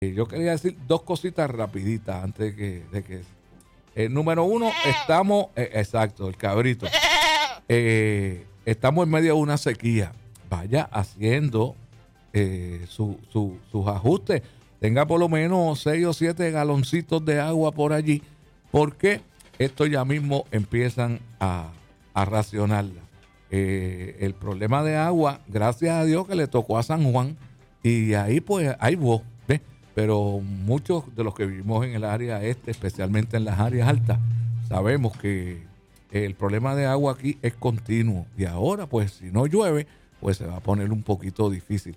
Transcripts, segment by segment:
Yo quería decir dos cositas rapiditas antes de que número uno, estamos, exacto, el cabrito. Estamos en medio de una sequía. Vaya haciendo sus ajustes. Tenga por lo menos 6 o 7 galoncitos de agua por allí, porque esto ya mismo empiezan a racionarla. El problema de agua, gracias a Dios que le tocó a San Juan, y ahí pues hay vos, ¿ves? Pero muchos de los que vivimos en el área este, especialmente en las áreas altas, sabemos que el problema de agua aquí es continuo, y ahora pues si no llueve, pues se va a poner un poquito difícil.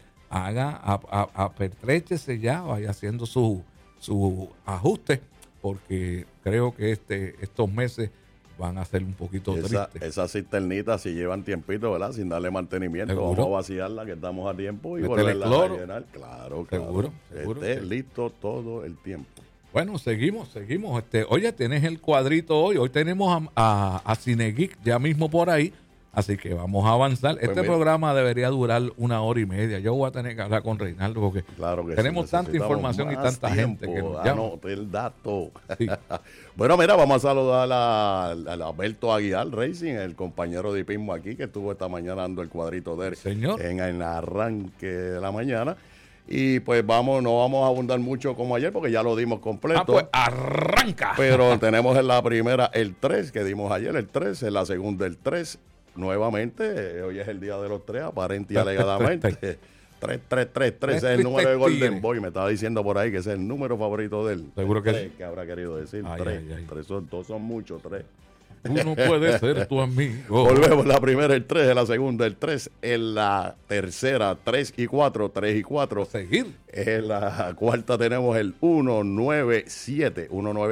Apertréchese ya, vaya haciendo su ajuste, porque creo que estos meses van a ser un poquito tristes. Esas cisternitas si llevan tiempito, ¿verdad? Sin darle mantenimiento, ¿Seguro? Vamos a vaciarla, que estamos a tiempo, y Métele volverla cloro. a rellenar. Claro. Seguro. Esté listo todo el tiempo. Bueno, seguimos. Oye, tienes el cuadrito hoy. Hoy tenemos a Cinegeek ya mismo por ahí. Así que vamos a avanzar. Pues mira, programa debería durar 1 hora y media. Yo voy a tener que hablar con Reinaldo porque claro que tenemos sí, tanta necesitamos información y más tanta gente que nos llama. Anote el dato. Sí. Bueno, mira, vamos a saludar a Alberto Aguilar Racing, el compañero de hipismo aquí, que estuvo esta mañana dando el cuadrito de él Señor. en el arranque de la mañana. Y pues no vamos a abundar mucho como ayer, porque ya lo dimos completo. Pues arranca. Pero tenemos en la primera el 3, que dimos ayer el 3, en la segunda el 3. Nuevamente, hoy es el día de los 3, aparente y alegadamente. 3 es el número de Golden Boy. Me estaba diciendo por ahí que ese es el número favorito de él. Seguro que sí. ¿Qué habrá querido decir? Ay, 3. ay. 3 dos son muchos, 3. Tú no puedes ser tu amigo. Volvemos, la primera el 3, en la segunda el 3, en la tercera 3 y 4, 3 y 4. Seguir. En la cuarta tenemos el 197.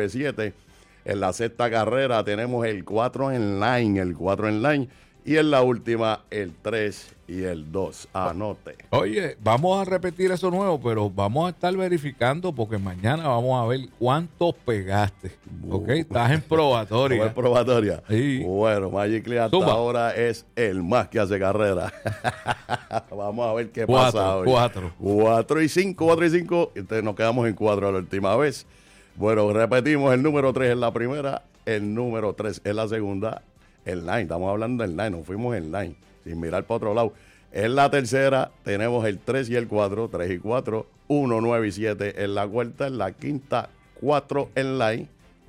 En la sexta carrera tenemos el 4 en line. Y en la última, el 3 y el 2. Anote. Oye, vamos a repetir eso nuevo, pero vamos a estar verificando porque mañana vamos a ver cuántos pegaste. ¿Ok? Estás en probatoria. ¿Cómo es probatoria? Sí. Bueno, Magic Lee hasta ahora es el más que hace carrera. Vamos a ver qué pasa hoy. 4 y 5. Entonces nos quedamos en 4 la última vez. Bueno, repetimos, el número 3 en la primera, el número 3 en la segunda. El line, estamos hablando del line, nos fuimos en line, sin mirar para otro lado. En la tercera tenemos el 3 y el 4, 3 y 4, 1, 9 y 7 en la cuarta, en la quinta, 4 en line,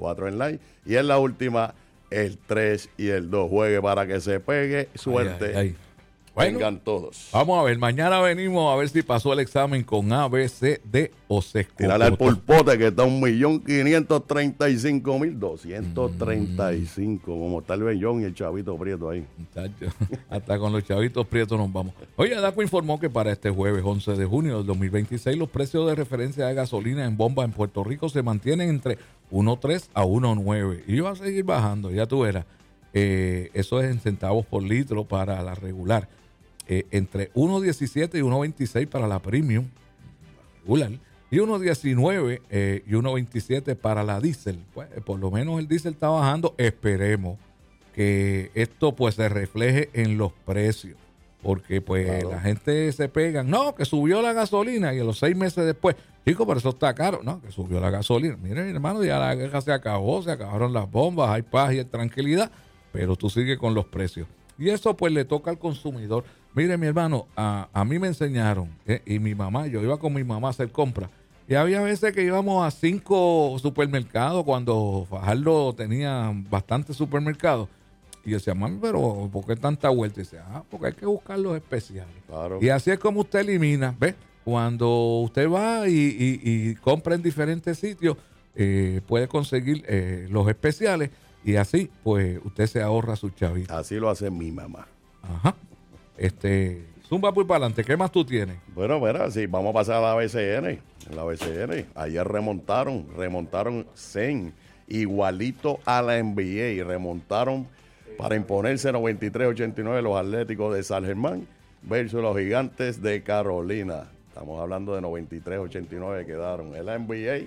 y en la última, el 3 y el 2. Juegue para que se pegue, suerte. Ay. Bueno, vengan todos. Vamos a ver, mañana venimos a ver si pasó el examen con A, B, C, D o C. Tirarle al pulpote que está 1.535.235, como está el Bellón y el Chavito Prieto ahí. Muchacho, hasta con los chavitos prietos nos vamos. Oye, DACO informó que para este jueves 11 de junio del 2026 los precios de referencia de gasolina en bomba en Puerto Rico se mantienen entre 1.3 a 1.9 y va a seguir bajando, ya tú verás. Eso es en centavos por litro para la regular. Entre 1.17 y 1.26 para la premium regular y 1.19 y 1.27 para la diésel. Pues, por lo menos el diésel está bajando. Esperemos que esto pues se refleje en los precios, porque pues claro, la gente se pega, no, que subió la gasolina, y a los 6 meses después, chicos, pero eso está caro. No, que subió la gasolina. Miren, hermano, ya la guerra se acabó, se acabaron las bombas, hay paz y hay tranquilidad, pero tú sigues con los precios. Y eso pues le toca al consumidor. Mire, mi hermano, a mí me enseñaron, y mi mamá, yo iba con mi mamá a hacer compras, y había veces que íbamos a 5 supermercados cuando Fajardo tenía bastantes supermercados. Y yo decía, mami, pero ¿por qué tanta vuelta? Y decía, porque hay que buscar los especiales. Claro. Y así es como usted elimina, ¿ves? Cuando usted va y compra en diferentes sitios, puede conseguir los especiales. Y así, pues, usted se ahorra su chavito. Así lo hace mi mamá. Ajá. Zumba por para adelante. ¿Qué más tú tienes? Bueno, mira, sí, vamos a pasar a la BCN. La BCN. Ayer remontaron Zen, igualito a la NBA. Y remontaron para imponerse 93-89 los Atléticos de San Germán versus los Gigantes de Carolina. Estamos hablando de 93-89 quedaron. En la NBA,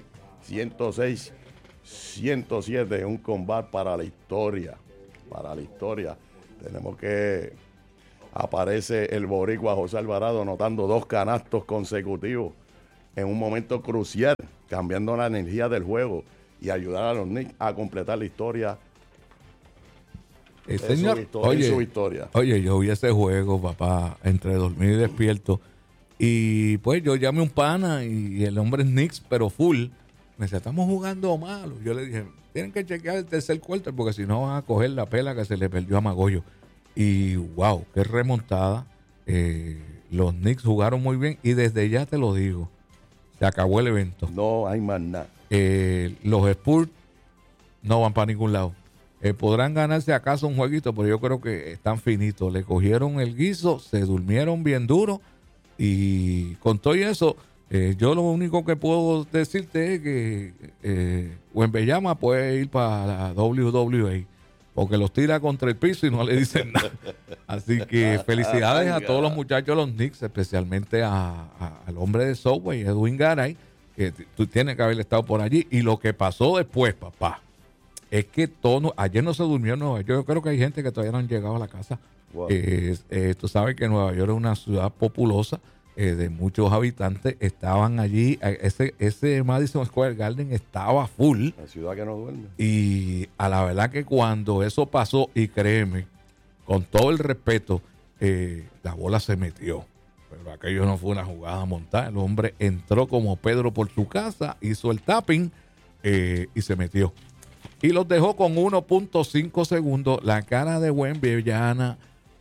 106-107, un combate para la historia. Para la historia. Tenemos que aparece el boricua José Alvarado anotando 2 canastos consecutivos en un momento crucial, cambiando la energía del juego y ayudar a los Knicks a completar la historia. Señor, su historia. Oye, yo vi ese juego, papá, entre dormir y despierto. Y pues yo llamé a un pana y el hombre es Knicks, pero full. Me decía, estamos jugando malo. Yo le dije, tienen que chequear el tercer cuarto porque si no van a coger la pela que se le perdió a Magollo. Y wow, qué remontada. Los Knicks jugaron muy bien y desde ya te lo digo, se acabó el evento. No hay más nada. Los Spurs no van para ningún lado. Podrán ganarse acaso un jueguito, pero yo creo que están finitos. Le cogieron el guiso, se durmieron bien duro y con todo eso, yo lo único que puedo decirte es que Wembanyama puede ir para la WWE porque los tira contra el piso y no le dicen nada. Así que felicidades a todos los muchachos de los Knicks, especialmente al hombre de Subway, Edwin Garay, que tú tienes que haber estado por allí. Y lo que pasó después, papá, es que ayer no se durmió en Nueva York. Yo creo que hay gente que todavía no han llegado a la casa. Wow. Tú sabes que Nueva York es una ciudad populosa de muchos habitantes. Estaban allí, ese Madison Square Garden estaba full. La ciudad que no duerme. Y a la verdad que cuando eso pasó, y créeme, con todo el respeto, la bola se metió. Pero aquello no fue una jugada montada. El hombre entró como Pedro por su casa, hizo el tapping y se metió. Y los dejó con 1.5 segundos. La cara de Wembanyama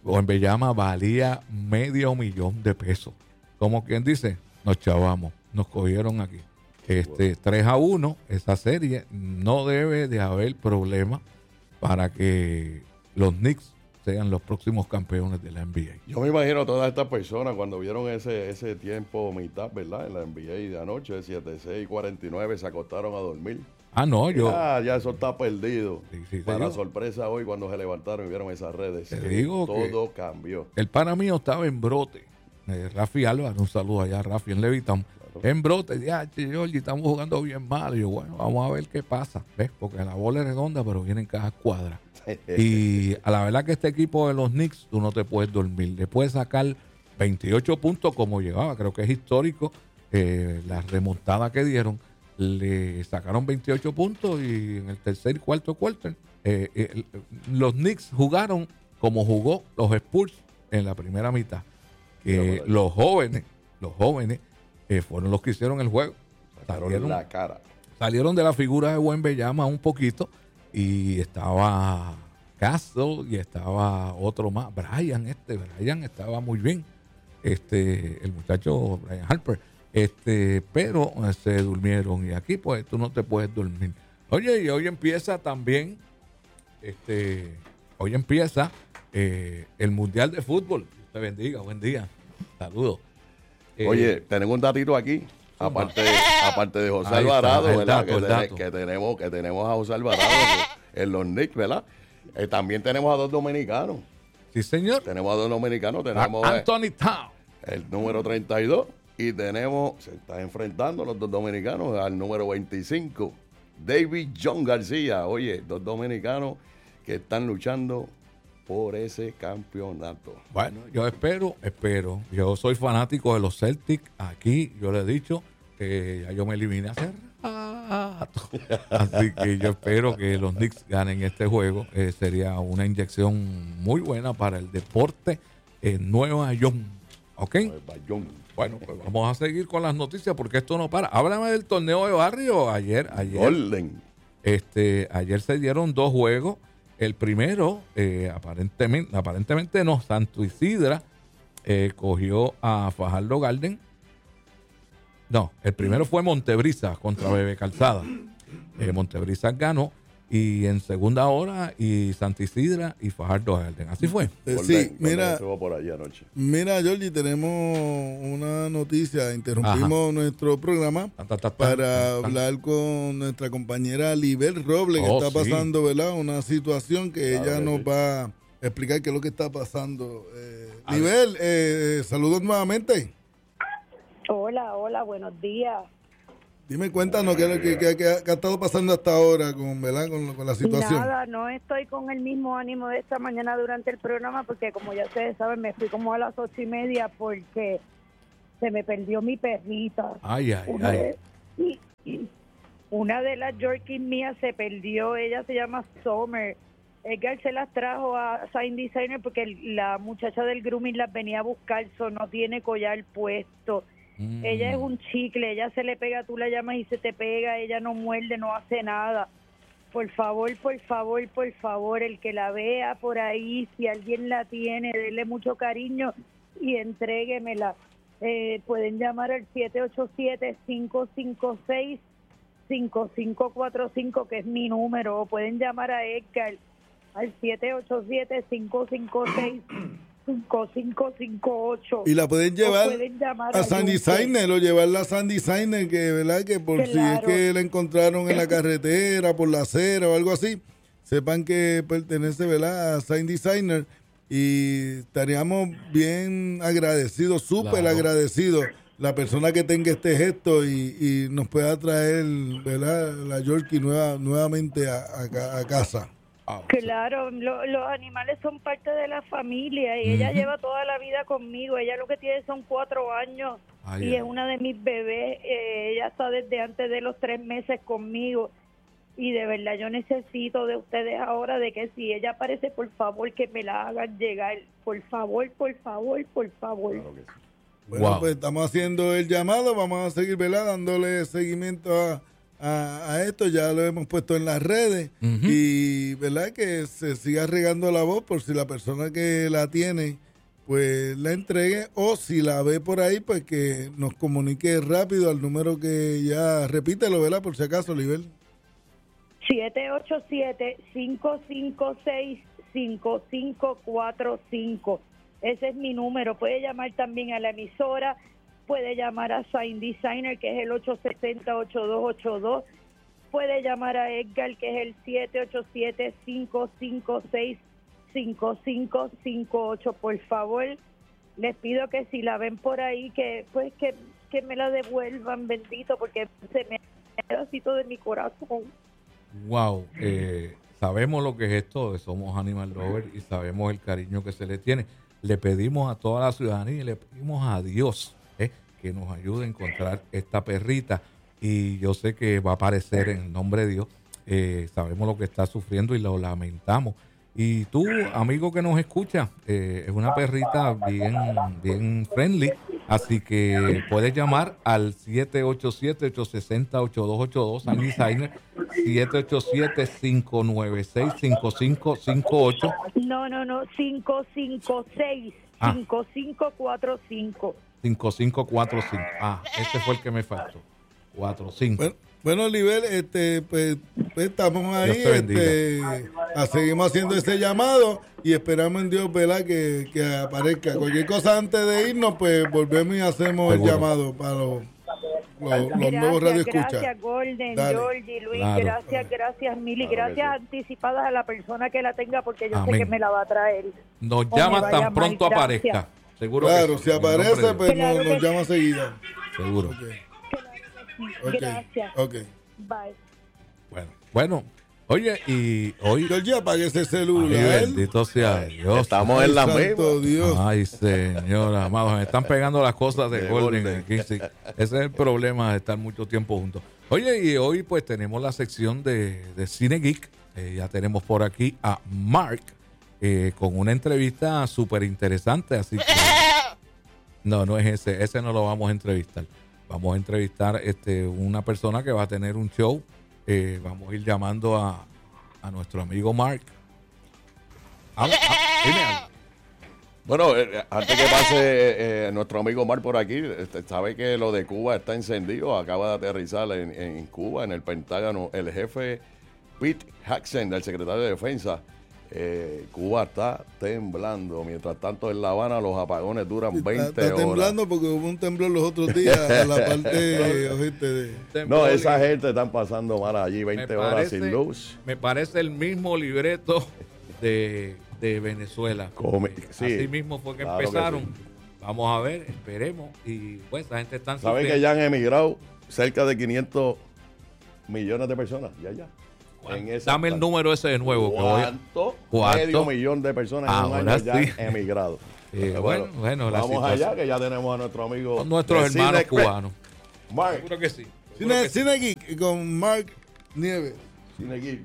valía $500,000. Como quien dice, nos chavamos, nos cogieron aquí. 3-1, esa serie, no debe de haber problema para que los Knicks sean los próximos campeones de la NBA. Yo me imagino a todas estas personas cuando vieron ese tiempo mitad, ¿verdad? En la NBA de anoche, de 7-6-49, se acostaron a dormir. No, ya eso está perdido. Sí, para sorpresa hoy cuando se levantaron y vieron esas redes, te digo todo cambió. El pana mío estaba en brote. Rafi Álvarez, un saludo allá a Rafi en Levittown. Claro. En brote, Georgie, estamos jugando bien mal. Y yo, bueno, vamos a ver qué pasa. ¿Ves? Porque la bola es redonda, pero viene en cajas cuadras. Y a la verdad que este equipo de los Knicks, tú no te puedes dormir. Le puedes sacar 28 puntos como llegaba. Creo que es histórico la remontada que dieron. Le sacaron 28 puntos y en el tercer y cuarto los Knicks jugaron como jugó los Spurs en la primera mitad. Los jóvenes fueron los que hicieron el juego. Salieron de la figura de Wembanyama un poquito y estaba Castle y estaba otro más. Brian estaba muy bien. El muchacho Brian Harper. Pero se durmieron y aquí pues tú no te puedes dormir. Oye, y hoy empieza también el Mundial de Fútbol. Dios te bendiga, buen día. Saludos. Oye, tenemos un datito aquí, aparte de José Alvarado, ¿verdad? Que tenemos a José Alvarado en los Knicks, ¿verdad? También tenemos a dos dominicanos. Sí, señor. Tenemos a dos dominicanos. Tenemos Anthony Town, el número 32. Y se están enfrentando los dos dominicanos al número 25, David John García. Oye, dos dominicanos que están luchando por ese campeonato. Bueno, yo espero. Yo soy fanático de los Celtics. Aquí yo le he dicho que ya yo me eliminé hace rato. Así que yo espero que los Knicks ganen este juego. Sería una inyección muy buena para el deporte en Nueva York. ¿Ok? Nueva York. Bueno, pues vamos a seguir con las noticias porque esto no para. Háblame del torneo de barrio. Ayer. Golden. Ayer se dieron dos juegos. El primero, aparentemente no, Santo Isidra cogió a Fajardo Garden. No, el primero fue Montebrisa contra Bebe Calzada. Montebrisa ganó. Y en segunda hora, y Santa Isidra y Fajardo Garden. Así fue. Sí, mira, por allí anoche. Mira, Georgie, tenemos una noticia. Interrumpimos nuestro programa para hablar con nuestra compañera Libel Robles, que está pasando, ¿verdad? Una situación que ella nos va a explicar qué es lo que está pasando. Libel, saludos nuevamente. Hola, buenos días. Dime, cuéntanos qué ha estado pasando hasta ahora con la situación. Nada, no estoy con el mismo ánimo de esta mañana durante el programa porque como ya ustedes saben me fui como a las 8:30 porque se me perdió mi perrita. Ay. Una de las Yorkies mías se perdió, ella se llama Summer. Edgar se las trajo a Sign Designer porque la muchacha del grooming las venía a buscar, no tiene collar puesto. Ella es un chicle, ella se le pega, tú la llamas y se te pega, ella no muerde, no hace nada. Por favor, el que la vea por ahí, si alguien la tiene, denle mucho cariño y entréguemela. Pueden llamar al 787-556-5545, que es mi número, o pueden llamar a Edgar al 787-556-5558. Y la pueden llevar a Sign Designer o llevarla a Sign Designer, que verdad que por si es que la encontraron en la carretera, por la acera o algo así, sepan que pertenece, ¿verdad?, a Sign Designer, y estaríamos bien agradecidos, súper agradecidos, la persona que tenga este gesto y nos pueda traer, ¿verdad?, la Yorkie nuevamente a casa. Claro, los animales son parte de la familia y ella lleva toda la vida conmigo. Ella lo que tiene son 4 años y es una de mis bebés. Ella está desde antes de los 3 meses conmigo y de verdad yo necesito de ustedes ahora de que si ella aparece, por favor, que me la hagan llegar. Por favor. Claro que sí. Bueno, pues estamos haciendo el llamado, vamos a seguir, ¿verdad?, dándole seguimiento a esto, ya lo hemos puesto en las redes y verdad que se siga regando la voz por si la persona que la tiene pues la entregue, o si la ve por ahí pues que nos comunique rápido al número que ya, repítelo, ¿verdad?, por si acaso, Libel. 787-556-5545. Ese es mi número. Puede llamar también a la emisora, puede llamar a Sign Designer, que es el 860-8282. Puede llamar a Edgar, que es el 787-556-5558. Por favor, les pido que si la ven por ahí, que me la devuelvan, bendito, porque se me hace un pedacito de mi corazón. Wow, sabemos lo que es esto, somos Animal Lovers y sabemos el cariño que se le tiene. Le pedimos a toda la ciudadanía y le pedimos a Dios que nos ayude a encontrar esta perrita, y yo sé que va a aparecer en el nombre de Dios. Sabemos lo que está sufriendo y lo lamentamos. Y tú, amigo que nos escucha, es una perrita bien friendly, así que puedes llamar al 787-860-8282, Sign Designer, 787-596-5558. No, 556, 5545. 5545. Ese fue el que me faltó. 45. Bueno, Libel, pues estamos ahí, seguimos haciendo ese llamado y esperamos en Dios, ¿verdad?, que aparezca. Cualquier cosa antes de irnos, pues volvemos y hacemos el llamado para los nuevos radioescuchas. Gracias, Golden, Georgie, Luis, gracias, Mili, gracias anticipadas a la persona que la tenga, porque yo sé que me la va a traer. Nos llama tan pronto aparezca. Seguro. Claro, si aparece, pues nos llama seguida. Seguro. Gracias. Bye. Bueno. Oye, y hoy... Georgie, apague ese celular. Bendito sea Dios. Estamos en la misma. Ay, señor amado, me están pegando las cosas de Golden aquí. Sí. Ese es el problema de estar mucho tiempo juntos. Oye, y hoy pues tenemos la sección de Cine Geek. Ya tenemos por aquí a Mark con una entrevista súper interesante, así que... No es ese no lo vamos a entrevistar. Vamos a entrevistar una persona que va a tener un show. Vamos a ir llamando a nuestro amigo Mark. Bueno, antes que pase nuestro amigo Mark por aquí, sabe que lo de Cuba está encendido. Acaba de aterrizar en Cuba, en el Pentágono, el jefe Pete Hegseth, del secretario de Defensa. Cuba está temblando. Mientras tanto, en La Habana los apagones duran 20 horas. Está temblando porque hubo un temblor los otros días en la parte oeste de... No, esa gente están pasando mal allí, 20 horas sin luz. Me parece el mismo libreto de Venezuela. Sí, así mismo fue que empezaron. Que sí. Vamos a ver, esperemos. Y pues la gente está... ¿Saben que ya han emigrado cerca de 500 millones de personas? Ya. Dame el número ese de nuevo. ¿Cuánto? Medio millón de personas en un año ya emigrado. Bueno, vamos allá, que ya tenemos a nuestro amigo. Con nuestros hermanos cubanos. Mark. Seguro que sí. Cine Geek con Mark Nieves. Cine Geek.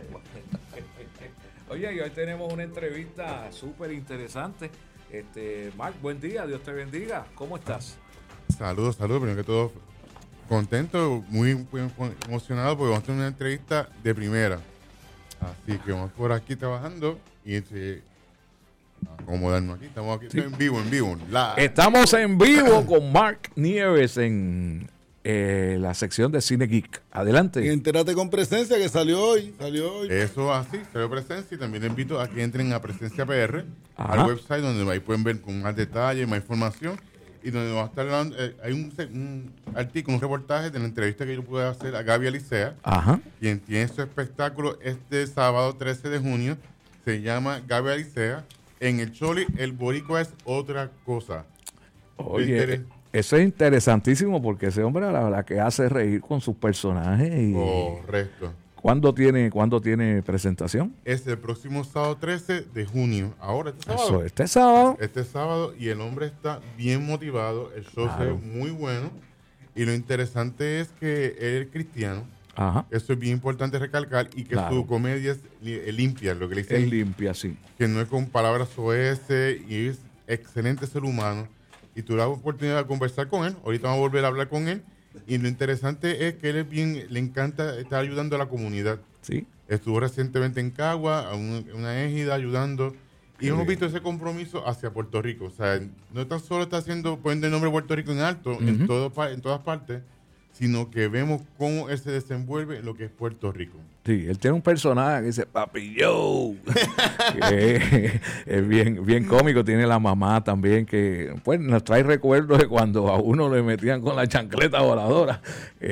Oye, y hoy tenemos una entrevista súper interesante. Mark, buen día, Dios te bendiga. ¿Cómo estás? Saludos. Primero que todo, contento, muy emocionado porque vamos a tener una entrevista de primera. Así que vamos por aquí trabajando y acomodarnos aquí. Estamos aquí en vivo. Estamos en vivo con Mark Nieves en la sección de Cine Geek. Adelante. Y entérate con Presencia, que salió hoy. Eso así, salió Presencia, y también les invito a que entren a Presencia PR, al website, donde ahí pueden ver con más detalle, más información, y donde va a estar hablando, hay un artículo, un reportaje de la entrevista que yo pude hacer a Gaby Alicea, quien tiene su espectáculo este sábado 13 de junio, se llama Gaby Alicea, en el Choli, el boricua es otra cosa. Oye, eso es interesantísimo porque ese hombre la verdad que hace reír con sus personajes. Correcto. ¿Cuándo tiene presentación? Es el próximo sábado 13 de junio. Ahora, este sábado. Este sábado, y el hombre está bien motivado, el show se ve muy bueno, y lo interesante es que él es cristiano. Eso es bien importante recalcar, y que su comedia es limpia, lo que le dicen. Es limpia, sí. Que no es con palabras soeces, y es excelente ser humano. Y tuve la oportunidad de conversar con él. Ahorita vamos a volver a hablar con él. Y lo interesante es que le encanta estar ayudando a la comunidad. Sí. Estuvo recientemente en Cagua, a una égida ayudando. Y hemos visto ese compromiso hacia Puerto Rico. O sea, no tan solo está poniendo el nombre de Puerto Rico en alto, en todas partes, sino que vemos cómo él se desenvuelve en lo que es Puerto Rico. Sí, él tiene un personaje que dice Papi Yo, que es bien cómico. Tiene la mamá también, que pues nos trae recuerdos de cuando a uno le metían con la chancleta voladora.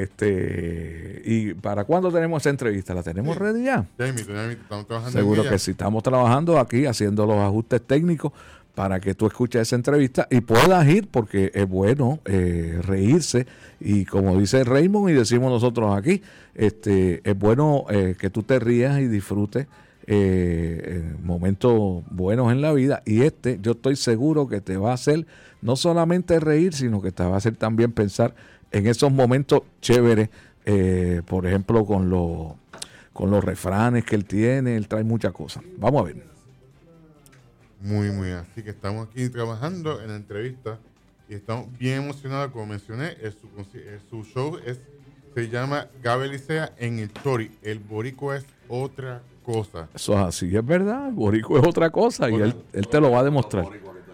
¿Y para cuándo tenemos esa entrevista? ¿La tenemos ready ya? Estamos trabajando. Seguro que sí, estamos trabajando aquí, haciendo los ajustes técnicos para que tú escuches esa entrevista y puedas ir, porque es bueno reírse, y como dice Raymond y decimos nosotros aquí, es bueno que tú te rías y disfrutes momentos buenos en la vida, y yo estoy seguro que te va a hacer no solamente reír, sino que te va a hacer también pensar en esos momentos chéveres, por ejemplo con los refranes que él tiene. Él trae muchas cosas. Vamos a ver. Muy. Así que estamos aquí trabajando en la entrevista y estamos bien emocionados. Como mencioné, su show se llama Gaby Alicea en el Chori. El boricua es otra cosa. Eso es así, es verdad. El boricua es otra cosa, y él te lo va a demostrar.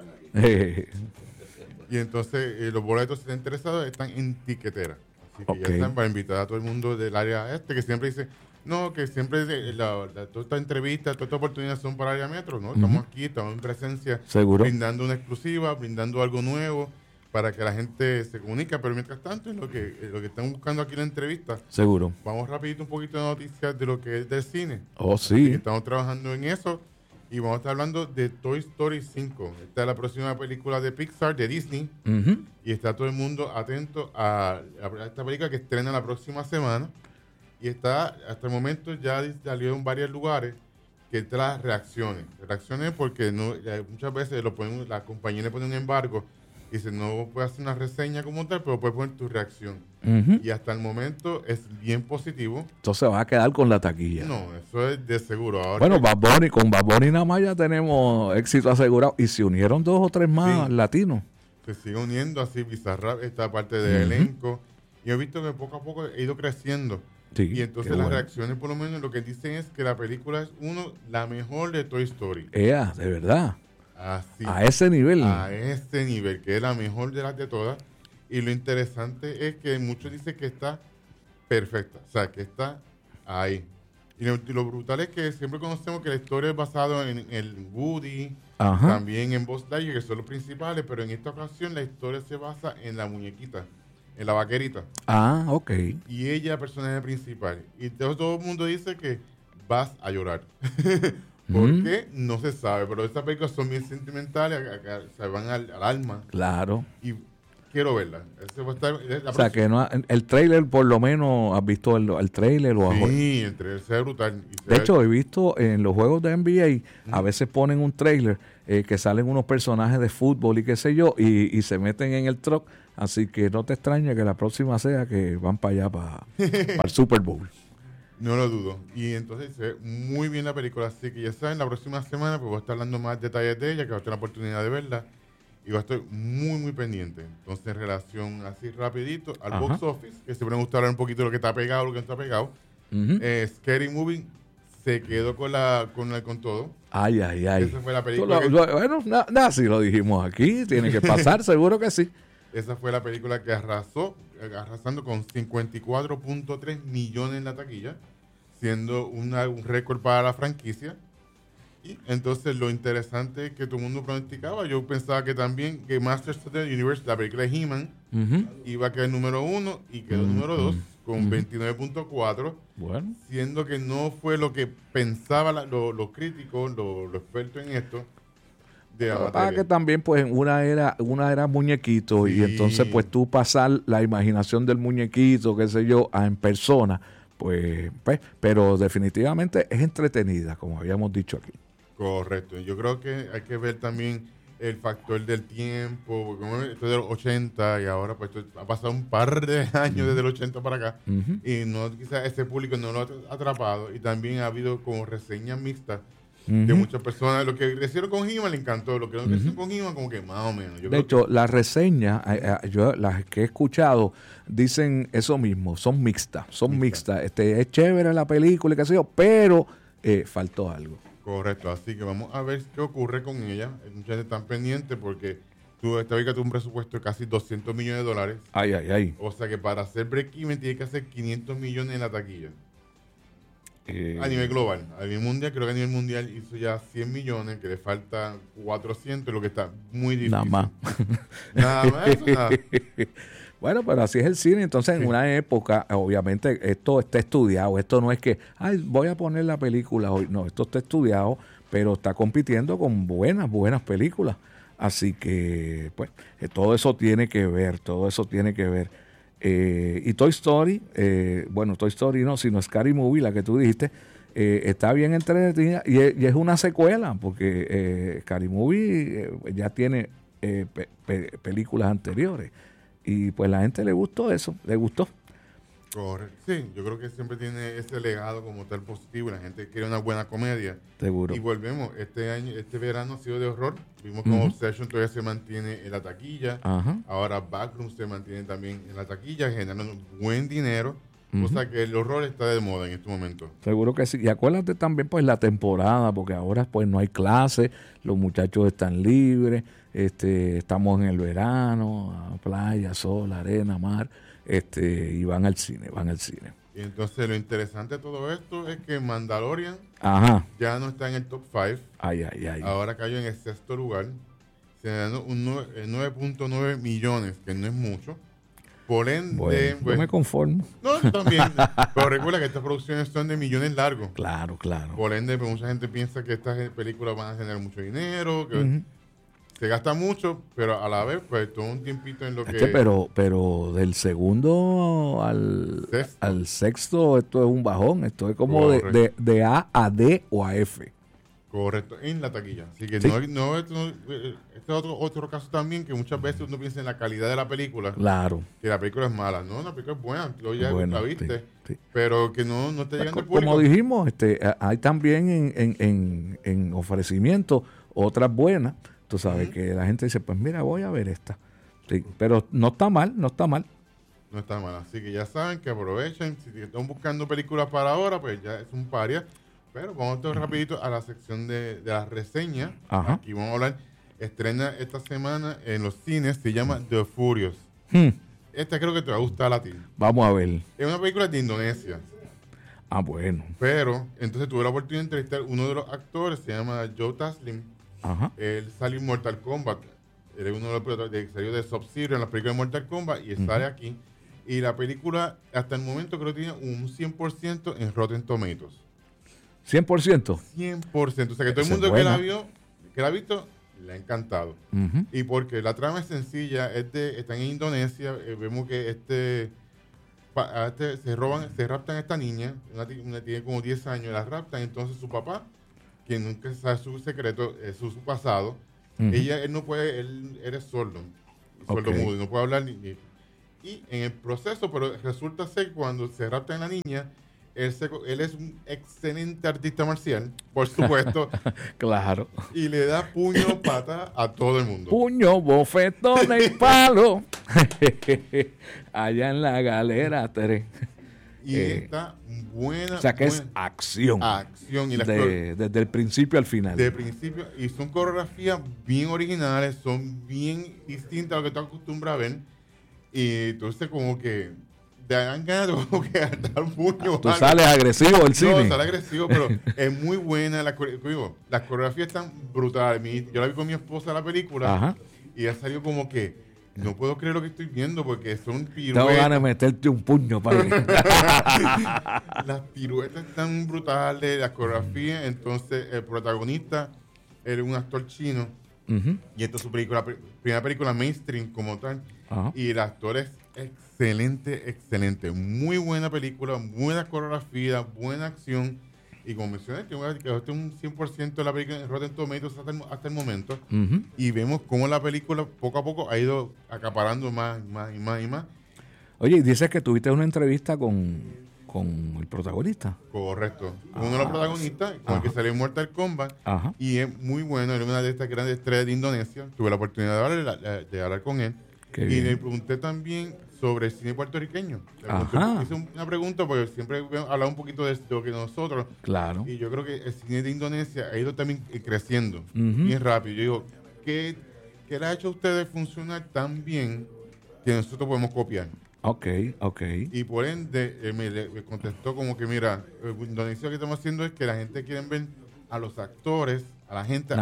Y entonces los boletos, si están interesados, están en tiquetera. Así que ya están para invitar a todo el mundo del área que siempre dice... No, que siempre toda esta entrevista, toda esta oportunidad son para área metro, ¿no? Estamos aquí, estamos en presencia, seguro, brindando una exclusiva, brindando algo nuevo para que la gente se comunique, pero mientras tanto, lo que están buscando aquí en la entrevista. Seguro. Vamos rapidito un poquito de noticias de lo que es del cine. Oh, sí. Estamos trabajando en eso y vamos a estar hablando de Toy Story 5. Esta es la próxima película de Pixar, de Disney, y está todo el mundo atento a esta película que estrena la próxima semana. Y está, hasta el momento, ya salió en varios lugares, que trae reacciones. Reacciones porque muchas veces la compañía le pone un embargo y dice, no puede hacer una reseña como tal, pero puede poner tu reacción. Y hasta el momento es bien positivo. Entonces va a quedar con la taquilla. No, eso es de seguro. Ahora bueno, con Bad Bunny nada más ya tenemos éxito asegurado. Y se unieron 2 o 3 más latinos. Se sigue uniendo así, Bizarrap, esta parte del elenco. Y he visto que poco a poco ha ido creciendo. Sí, y entonces las reacciones, por lo menos, lo que dicen es que la película es la mejor de Toy Story. De verdad. Así. A ese nivel. A ese nivel, que es la mejor de las de todas. Y lo interesante es que muchos dicen que está perfecta. O sea, que está ahí. Y lo brutal es que siempre conocemos que la historia es basada en el Woody, también en Buzz Lightyear, que son los principales, pero en esta ocasión la historia se basa en la muñequita. En la vaquerita. Ok. Y ella es la personaje principal. Y todo el mundo dice que vas a llorar. ¿Por qué? No se sabe. Pero estas películas son bien sentimentales, se van al alma. Claro. Y quiero verla. O sea, que no, el trailer, por lo menos, ¿has visto el trailer? Sí, el trailer se ve brutal. De hecho, he visto en los juegos de NBA, a veces ponen un trailer que salen unos personajes de fútbol y qué sé yo, y se meten en el truck. Así que no te extraña que la próxima sea que van para allá, para el Super Bowl. No lo dudo. Y entonces se ve muy bien la película. Así que ya saben, la próxima semana pues voy a estar dando más detalles de ella, que va a tener la oportunidad de verla. Y va a estar muy, muy pendiente. Entonces, en relación así rapidito al box office, que siempre me gusta hablar un poquito de lo que está pegado, lo que no está pegado. Scary Movie se quedó con todo. Ay. Esa fue la película. Bueno, nada, si lo dijimos aquí, tiene que pasar, seguro que sí. Esa fue la película que arrasando con 54.3 millones en la taquilla, siendo un récord para la franquicia. Y entonces lo interesante que todo el mundo pronosticaba, yo pensaba que también que Masters of the Universe, la película de He-Man, iba a quedar número 1 y quedó número 2 con 29.4, bueno, siendo que no fue lo que pensaban los críticos, los expertos en esto. Para que también pues una era muñequito, sí. Y entonces pues tú pasar la imaginación del muñequito, qué sé yo, en persona, pues, pero definitivamente es entretenida, como habíamos dicho aquí. Correcto. Yo creo que hay que ver también el factor del tiempo, porque esto es de los 80 y ahora pues ha pasado un par de años desde los 80 para acá y no quizás este público no lo ha atrapado, y también ha habido como reseñas mixtas de muchas personas. Lo que crecieron con He-Man le encantó, lo que no crecieron con He-Man como que más o menos. De hecho, las reseñas, yo las que he escuchado, dicen eso mismo, son mixtas. Es chévere la película y qué sé yo, pero faltó algo. Correcto, así que vamos a ver qué ocurre con ella. Mucha gente está pendiente porque esta vez que tuvo un presupuesto de casi $200 millones. Ay. O sea que para hacer break-even tiene que hacer 500 millones en la taquilla. A nivel global. A nivel mundial, creo que a nivel mundial hizo ya 100 millones, que le falta 400, lo que está muy difícil. Nada más. Nada más eso, nada. Bueno, pero así es el cine. Entonces, en una época, obviamente, esto está estudiado. Esto no es que, voy a poner la película hoy. No, esto está estudiado, pero está compitiendo con buenas películas. Así que, pues, todo eso tiene que ver. Y Toy Story, Toy Story no, sino Scary Movie, la que tú dijiste, está bien entretenida y es una secuela, porque Scary Movie ya tiene películas anteriores. Y pues la gente le gustó eso, le gustó. Correcto. Sí, yo creo que siempre tiene ese legado como tal positivo. La gente quiere una buena comedia. Seguro. Y volvemos, este verano ha sido de horror. Vimos como Obsession todavía se mantiene en la taquilla. Ahora Backrooms se mantiene también en la taquilla, generando buen dinero. O sea que el horror está de moda en este momento. Seguro que sí. Y acuérdate también pues la temporada, porque ahora pues no hay clases, los muchachos están libres, estamos en el verano, playa, sol, arena, mar, y van al cine. Y entonces lo interesante de todo esto es que Mandalorian ya no está en el top 5. Ay. Ahora cayó en el 6º lugar, generando 9.9 millones, que no es mucho. Por ende, yo me conformo. No, también. Pero recuerda que estas producciones son de millones largos. Claro. Por ende, pues, mucha gente piensa que estas películas van a generar mucho dinero, que se gasta mucho, pero a la vez, pues, todo un tiempito en lo que... Pero del segundo al sexto, esto es un bajón. Esto es como de A a D o a F. Correcto, en la taquilla. Así que sí. Este es otro caso también, que muchas veces uno piensa en la calidad de la película. Claro. Que la película es mala. No, la película es buena. Tú ya la viste. Sí. Pero que no te llegan del público. Como dijimos, hay también en ofrecimiento otras buenas. Tú sabes que la gente dice, pues mira, voy a ver esta. Sí, pero no está mal. No está mal. Así que ya saben que aprovechen. Si están buscando películas para ahora, pues ya es un paria. Pero vamos rapidito a la sección de las reseñas. Aquí vamos a hablar. Estrena esta semana en los cines, se llama The Furious. Esta creo que te va a gustar a ti. Vamos a ver. Es una película de Indonesia. Bueno. Pero, entonces tuve la oportunidad de entrevistar a uno de los actores, se llama Joe Taslim. Él salió en Mortal Kombat. Él es uno de los protagonistas que salió de Sub-Zero en la película de Mortal Kombat y sale aquí. Y la película, hasta el momento, creo que tiene un 100% en Rotten Tomatoes. ¿100%? 100%. O sea, que todo el mundo que la ha visto, le ha encantado. Y porque la trama es sencilla, están en Indonesia, vemos que se raptan a esta niña, una tiene como 10 años, la raptan, entonces su papá, quien nunca sabe su secreto, su pasado, él no puede, él es sordo mudo, no puede hablar y en el proceso, pero resulta ser que cuando se raptan a la niña, él es un excelente artista marcial, por supuesto. Claro. Y le da puño, pata a todo el mundo. Puño, bofetón y palo. Allá en la galera, Tere. Y está buena. O sea que es acción. Acción. Y desde el principio al final. Desde el principio. Y son coreografías bien originales, son bien distintas a lo que tú acostumbras a ver. Y entonces como que te dan ganas de como que dar un puño. Tú sales agresivo del cine. No, sale agresivo, pero es muy buena. Las coreografías están brutales. Yo la vi con mi esposa la película. Ajá. Y ella salió como que no puedo creer lo que estoy viendo porque son piruetas. Tengo ganas de meterte un puño, padre. Las piruetas están brutales, las coreografías. Entonces el protagonista era un actor chino. Y esta es su primera película mainstream como tal. Y el actor es excelente. Muy buena película, buena coreografía, buena acción. Y como mencioné, que este es un 100% de la película en Rotten Tomatoes hasta el momento. Y vemos cómo la película poco a poco ha ido acaparando más. Oye, y dices que tuviste una entrevista con el protagonista. Correcto. Uno de los protagonistas, con el que salió en Mortal Kombat. Y es muy bueno. Era una de estas grandes estrellas de Indonesia. Tuve la oportunidad de hablar con él. Le pregunté también sobre el cine puertorriqueño. Hice una pregunta porque siempre hablaba un poquito de lo que nosotros. Claro. Y yo creo que el cine de Indonesia ha ido también creciendo bien rápido. Yo digo, ¿qué le ha hecho a ustedes funcionar tan bien que nosotros podemos copiar? Ok. Y por ende, me contestó como que, mira, Indonesia lo que estamos haciendo es que la gente quiere ver a los actores, a la gente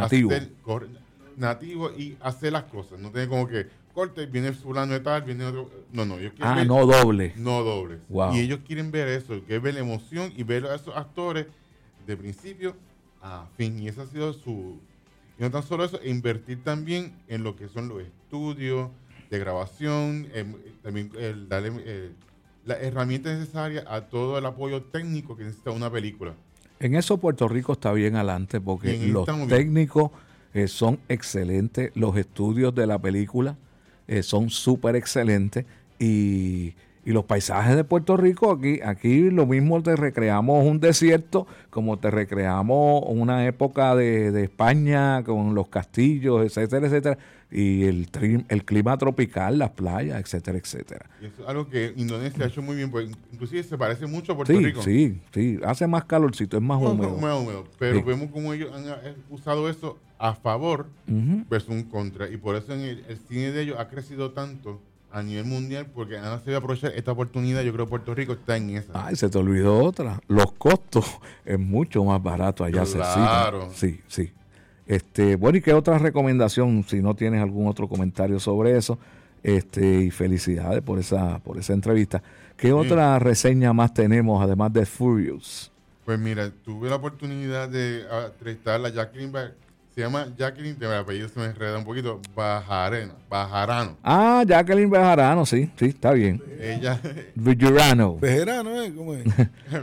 nativo y hacer las cosas. No tiene como que corte, viene fulano de tal, viene otro. No, ellos quieren ver, no doble. No dobles. Wow. Y ellos quieren ver eso, que ver la emoción y ver a esos actores de principio a fin. Y esa ha sido y no tan solo eso, invertir también en lo que son los estudios de grabación, también darle la herramienta necesaria a todo el apoyo técnico que necesita una película. En eso Puerto Rico está bien adelante porque los técnicos son excelentes, los estudios de la película son súper excelentes y los paisajes de Puerto Rico, aquí lo mismo te recreamos un desierto como te recreamos una época de España con los castillos, etcétera, y el clima tropical, las playas, etcétera. Y eso es algo que Indonesia ha hecho muy bien, porque inclusive se parece mucho a Puerto Rico. Sí, hace más calorcito, es más húmedo. Pero vemos cómo ellos han usado eso a favor versus un contra, y por eso el cine de ellos ha crecido tanto a nivel mundial, porque han sabido aprovechar esta oportunidad. Yo creo que Puerto Rico está en esa. Ay, se te olvidó otra. Los costos es mucho más barato allá. Claro. Sí. Bueno, ¿y qué otra recomendación? Si no tienes algún otro comentario sobre eso, y felicidades por esa entrevista. ¿Qué otra reseña más tenemos además de Furious? Pues mira, tuve la oportunidad de entrevistar a Jacqueline. Se llama Jacqueline, el apellido se me enreda un poquito, Bejarano. Ah, Jacqueline Bejarano, sí, está bien. Ella... Bejarano. Bejarano, ¿cómo es?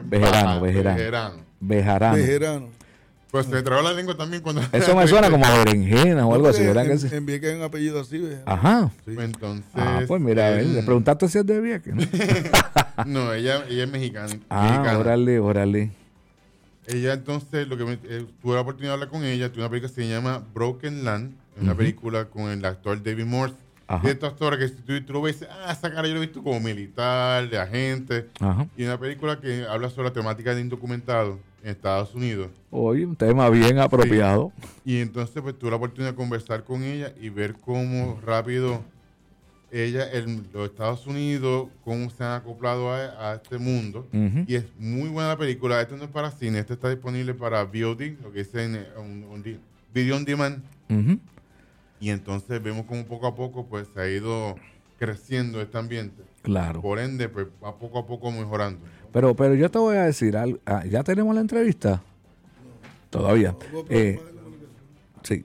Bejarano. Pues se me trabó la lengua también cuando... Eso me suena como a berenjena o algo así, ¿verdad que sí? Envié que hay un apellido así, ¿verdad? Ajá. Sí. Entonces... pues mira, le preguntaste si es de Vieques, ¿no? No, ella es mexicana. Órale. Ella entonces, tuve la oportunidad de hablar con ella, tuve una película que se llama Broken Land, una película con el actor David Morse. Y estos actores que si tú lo ves, esa cara yo lo he visto como militar, de agente. Y una película que habla sobre la temática de indocumentados en Estados Unidos. Oye, un tema bien apropiado. Sí. Y entonces pues tuve la oportunidad de conversar con ella y ver cómo rápido ella, los Estados Unidos, cómo se han acoplado a este mundo. Y es muy buena la película. Esto no es para cine, esto está disponible para VOD, lo que es Video on Demand. Y entonces vemos cómo poco a poco pues se ha ido creciendo este ambiente. Claro. Por ende, pues va poco a poco mejorando. Pero yo te voy a decir algo. ¿Ya tenemos la entrevista? Todavía. Sí,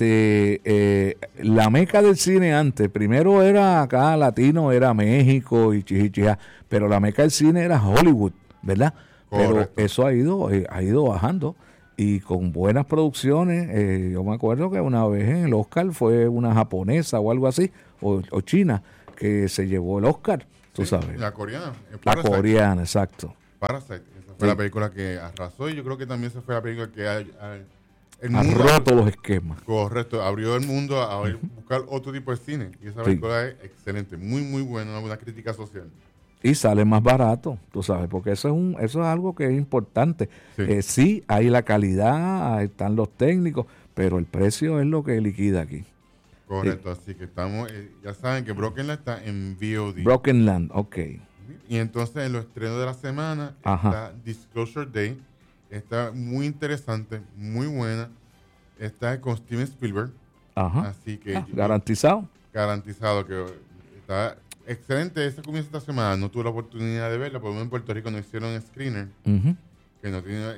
la meca del cine antes, primero era acá latino, era México y chichichija, pero la meca del cine era Hollywood, ¿verdad? Correcto. Pero eso ha ido bajando y con buenas producciones. Yo me acuerdo que una vez en el Oscar fue una japonesa o algo así, o china, que se llevó el Oscar, tú sabes. La coreana. La coreana, exacto. Parasite, esa fue la película que arrasó y yo creo que también esa fue la película que ha roto los esquemas. Correcto, abrió el mundo a buscar otro tipo de cine. Y esa película es excelente, muy, muy buena, una crítica social. Y sale más barato, tú sabes, porque eso es algo que es importante. Sí, hay la calidad, están los técnicos, pero el precio es lo que liquida aquí. Correcto, así que estamos, ya saben que Broken Land está en VOD. Broken Land, ok. Y entonces en los estrenos de la semana está Disclosure Day. Está muy interesante, muy buena. Está con Steven Spielberg. Ajá. Así que garantizado. Garantizado que está excelente. Esta comienza esta semana. No tuve la oportunidad de verla, porque en Puerto Rico no hicieron screener. Que no tiene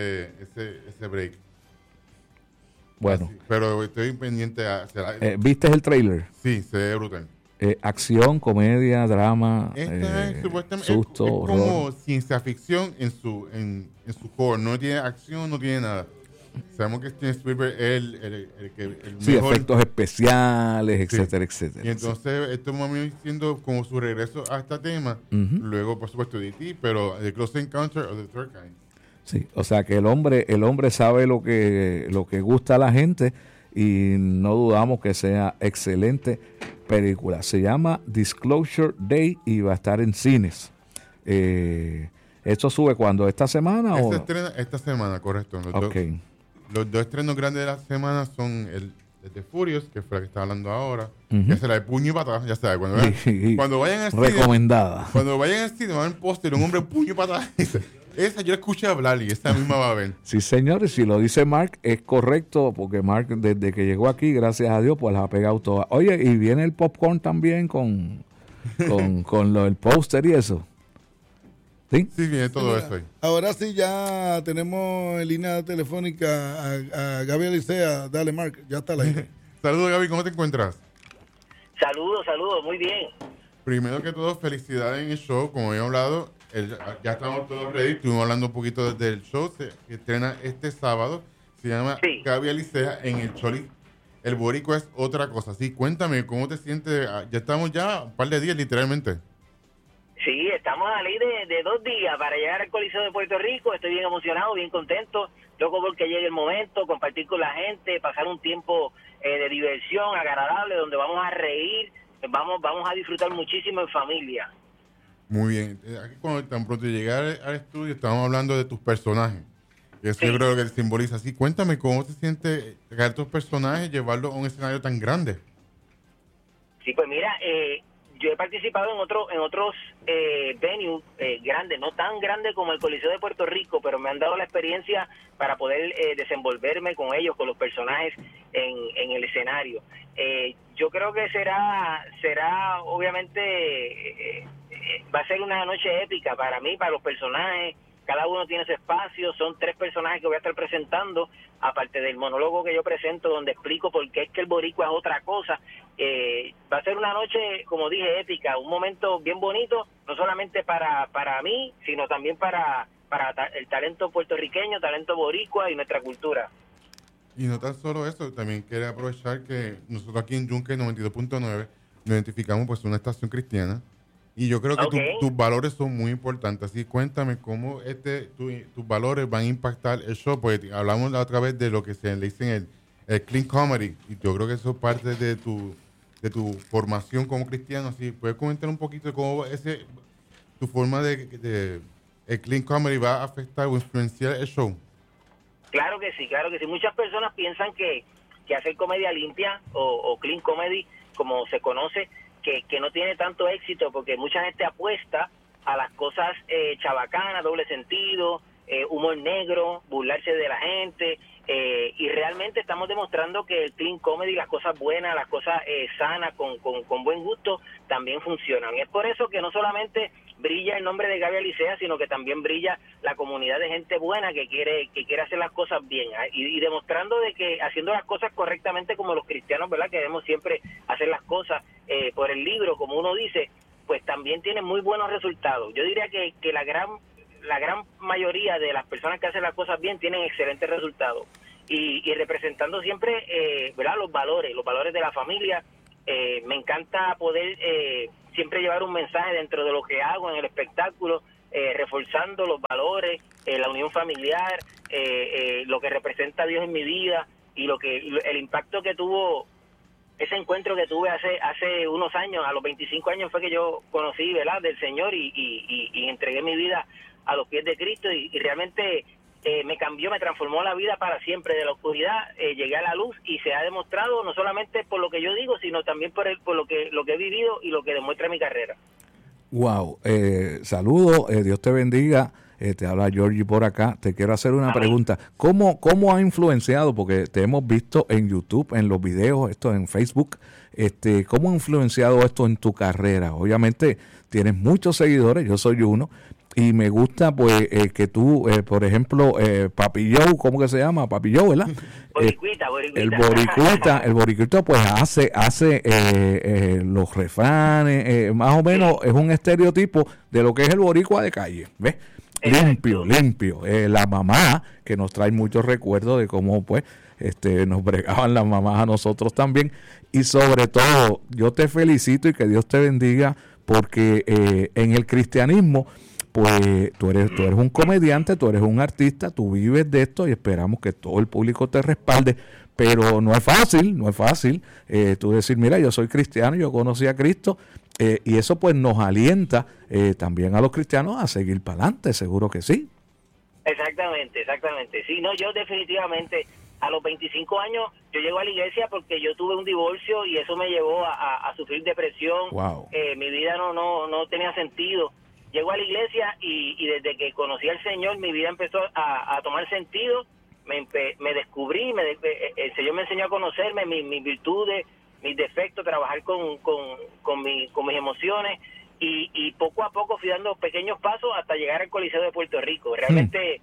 ese break. Bueno. Así, pero estoy pendiente ¿viste el trailer? Sí, se ve brutal. Acción, comedia, drama, susto, es horror. como ciencia ficción en su core. No tiene acción, no tiene nada. Sabemos que Steven Spielberg es el mejor. Efectos especiales, etcétera, etcétera. Y entonces esto me siendo como su regreso a este tema. Luego, por supuesto, D.T., pero The Close Encounter of the Third Kind. Sí, o sea que el hombre sabe lo que gusta a la gente y no dudamos que sea excelente película. Se llama Disclosure Day y va a estar en cines. ¿Esto sube cuándo? ¿Esta semana? Se estrena esta semana, correcto. Los dos estrenos grandes de la semana son el de Furious, que fue la que está hablando ahora, que es la de puño y patada, ya sabes. Cuando vayan al cine, recomendada. Cuando vayan al cine, van a ver un póster, un hombre puño y patada. Esa yo escuché hablar y esta misma va a ver. Sí, señores, si lo dice Mark, es correcto, porque Mark, desde que llegó aquí, gracias a Dios, pues las ha pegado todas. Oye, y viene el popcorn también con el póster y eso. ¿Sí? Sí, viene todo eso ahí. Ahora sí ya tenemos en línea telefónica a Gaby Alicea. Dale, Mark, ya está ahí. Saludos, Gaby, ¿cómo te encuentras? Saludos, muy bien. Primero que todo, felicidades en el show, como había hablado. Ya estamos todos ready. Estuvimos hablando un poquito del show. Se estrena este sábado. Se llama Gaby Alicea en el Choli. El boricua es otra cosa. Sí, cuéntame, ¿cómo te sientes? Ya estamos un par de días, literalmente. Sí, estamos a ley de 2 días para llegar al Coliseo de Puerto Rico. Estoy bien emocionado, bien contento. Loco porque llegue el momento, compartir con la gente, pasar un tiempo de diversión agradable donde vamos a reír, vamos a disfrutar muchísimo en familia. Muy bien. Aquí cuando tan pronto llegar al estudio estamos hablando de tus personajes. Eso yo creo que te simboliza. Así, cuéntame cómo se siente sacar tus personajes y llevarlos a un escenario tan grande. Sí, pues mira, yo he participado en otros venues grandes, no tan grandes como el Coliseo de Puerto Rico, pero me han dado la experiencia para poder desenvolverme con ellos, con los personajes en el escenario. Yo creo que será obviamente... va a ser una noche épica para mí, para los personajes. Cada uno tiene su espacio. Son 3 personajes que voy a estar presentando, aparte del monólogo que yo presento, donde explico por qué es que el boricua es otra cosa. Va a ser una noche, como dije, épica, un momento bien bonito, no solamente para mí, sino también para el talento puertorriqueño, talento boricua y nuestra cultura. Y no tan solo eso, también quiero aprovechar que nosotros aquí en Yunque 92.9 nos identificamos pues una estación cristiana. Y yo creo que tus valores son muy importantes. Así cuéntame cómo tus valores van a impactar el show. Pues hablamos la otra vez de lo que se le dice el clean comedy. Y yo creo que eso es parte de tu formación como cristiano. Así, ¿puedes comentar un poquito de cómo tu forma de el clean comedy va a afectar o influenciar el show? Claro que sí. Muchas personas piensan que hacer comedia limpia o clean comedy, como se conoce, que no tiene tanto éxito porque mucha gente apuesta a las cosas chabacanas, doble sentido, humor negro, burlarse de la gente, y realmente estamos demostrando que el clean comedy, las cosas buenas, las cosas sanas, con buen gusto, también funcionan. Y es por eso que no solamente brilla el nombre de Gaby Alicea, sino que también brilla la comunidad de gente buena que quiere hacer las cosas bien, y demostrando de que haciendo las cosas correctamente como los cristianos, ¿verdad? Que debemos siempre hacer las cosas por el libro, como uno dice, pues también tiene muy buenos resultados. Yo diría que la gran mayoría de las personas que hacen las cosas bien tienen excelentes resultados, y representando siempre ¿verdad? los valores de la familia. Me encanta poder siempre llevar un mensaje dentro de lo que hago en el espectáculo, reforzando los valores, la unión familiar, lo que representa Dios en mi vida, y el impacto que tuvo ese encuentro que tuve hace unos años. A los 25 años fue que yo conocí, ¿verdad?, del Señor, y entregué mi vida a los pies de Cristo, y realmente me cambió, me transformó la vida para siempre. De la oscuridad llegué a la luz, y se ha demostrado no solamente por lo que yo digo, sino también por lo que he vivido y lo que demuestra mi carrera. Wow, saludos, Dios te bendiga. Te habla Georgie por acá. Te quiero hacer una pregunta. ¿Cómo ha influenciado? Porque te hemos visto en YouTube, en los videos, esto en Facebook. ¿Cómo ha influenciado esto en tu carrera? Obviamente tienes muchos seguidores, yo soy uno. Y me gusta, pues, que tú, por ejemplo, Papi Joe, ¿cómo que se llama? Papi Joe, ¿verdad? Boricuita. El boricuita, pues, hace los refranes, más o menos es un estereotipo de lo que es el boricua de calle, ¿ves? Limpio. La mamá, que nos trae muchos recuerdos de cómo, pues, nos bregaban las mamás a nosotros también. Y sobre todo, yo te felicito y que Dios te bendiga, porque en el cristianismo, pues tú eres un comediante, tú eres un artista, tú vives de esto, y esperamos que todo el público te respalde, pero no es fácil tú decir, mira, yo soy cristiano, yo conocí a Cristo, y eso pues nos alienta también a los cristianos a seguir para adelante, seguro que sí. Exactamente. Sí, no, yo definitivamente a los 25 años yo llego a la iglesia porque yo tuve un divorcio, y eso me llevó a sufrir depresión. Wow. Mi vida no tenía sentido. Llego a la iglesia, y desde que conocí al Señor mi vida empezó a tomar sentido. Me descubrí, el Señor me enseñó a conocerme, mis virtudes, mis defectos, trabajar con mis emociones, y poco a poco fui dando pequeños pasos hasta llegar al Coliseo de Puerto Rico. Realmente